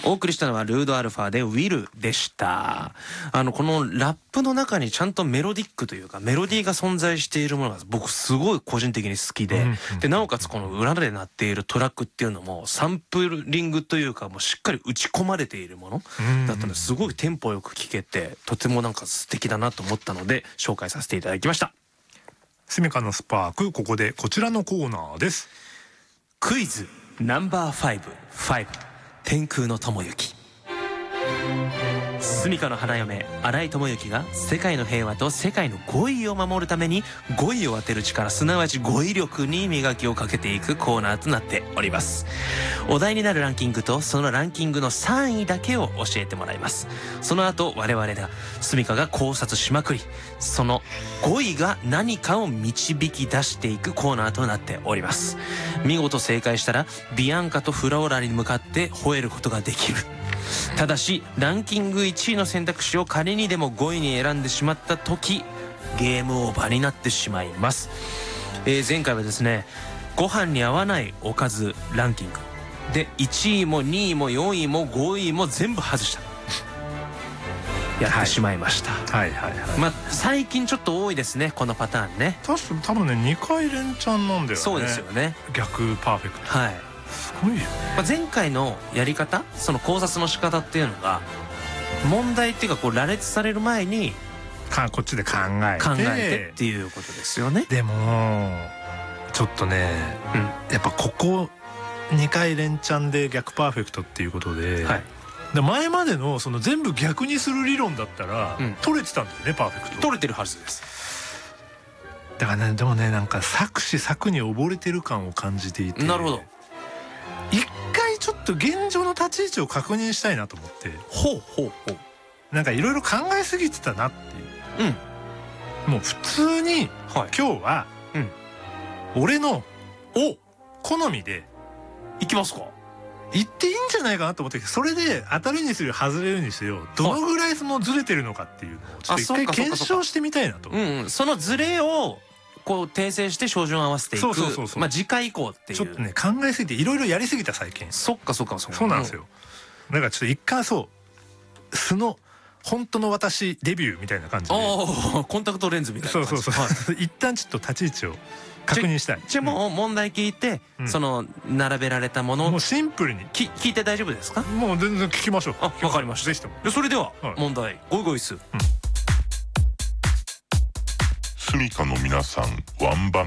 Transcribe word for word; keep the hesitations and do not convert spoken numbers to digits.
お送りしたのはルードアルファでウィルでした。あのこのラップの中にちゃんとメロディックというかメロディーが存在しているものが僕すごい個人的に好きで、でなおかつこの裏で鳴っているトラックっていうのもサンプリングというかもうしっかり打ち込まれているものだったので、すごいテンポよく聴けてとてもなんか素敵だなと思ったので紹介させていただきました。 スミカのスパーク、ここでこちらのコーナーです。 クイズナンバーファイブ、ファイブ、天空の智之。スミカの花嫁新井智之が世界の平和と世界の語彙を守るために語彙を当てる力、すなわち語彙力に磨きをかけていくコーナーとなっております。お題になるランキングとそのランキングのさんいだけを教えてもらいます。その後我々がスミカが考察しまくり、その語彙が何かを導き出していくコーナーとなっております。見事正解したらビアンカとフローラに向かって吠えることができる。ただしランキングいちいの選択肢を仮にでもごいに選んでしまった時ゲームオーバーになってしまいます。えー、前回はですねご飯に合わないおかずランキングでいちいもにいもよんいもごいも全部外したやってしまいました。 はいはいはいはい。 まあ最近ちょっと多いですねこのパターンね。 確か多分ねにかい連チャンなんだよね。 そうですよね。 逆パーフェクト。 はい。 すごいよね。 まあ、前回のやり方、その考察の仕方っていうのが問題っていうかこう羅列される前にかこっちで考えて考えてっていうことですよね。 でもちょっとね、うん、やっぱここにかい連チャンで逆パーフェクトっていうことで、はい、で前までのその全部逆にする理論だったら、うん、取れてたんだよねパーフェクト。 取れてるはずです。 だからねでもねなんか作詞作に溺れてる感を感じていて。 なるほど。 一回ちょっと現状の立ち位置を確認したいなと思って。 ほうほうほう。 なんかいろいろ考えすぎてたなっていう。うん。もう普通に、はい、今日は、うん、俺のお好みでいきますか。 言っていいんじゃないかなと思って、それで当たるにする外れるにせよどのぐらいそのずれてるのかっていうのをちょっと一回検証してみたいなと。 うん、うん、そのずれをこう訂正して照準を合わせていく。そうそうそうそう。まあ次回以降っていう。 ちょっとね考えすぎていろいろやりすぎた最近。 そっかそっかそっか。 そうなんですよ。だからちょっと一回そう素の本当の私デビューみたいな感じで。 ああコンタクトレンズみたいな感じ。 そうそうそう。一旦ちょっと立ち位置を確認したい。 じゃあもう問題聞いて、うん、その並べられたものもうシンプルにき聞いて大丈夫ですか。 もう全然聞きましょう。 あわかりました。 ぜひとも。 それでは、はい、問題ごいごいっす。 スミカの皆さんワンバン